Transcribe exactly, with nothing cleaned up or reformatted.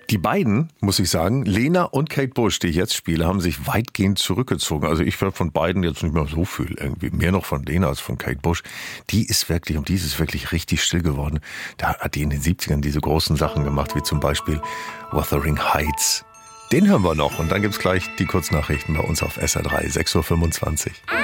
Die beiden, muss ich sagen, Lena und Kate Bush, die ich jetzt spiele, haben sich weitgehend zurückgezogen. Also ich werde von beiden jetzt nicht mehr so viel, irgendwie mehr noch von Lena als von Kate Bush. Die ist wirklich, um die ist es wirklich richtig still geworden. Da hat die in den siebzigern diese großen Sachen gemacht, wie zum Beispiel Wuthering Heights. Den hören wir noch und dann gibt's gleich die Kurznachrichten bei uns auf S R drei, sechs Uhr fünfundzwanzig.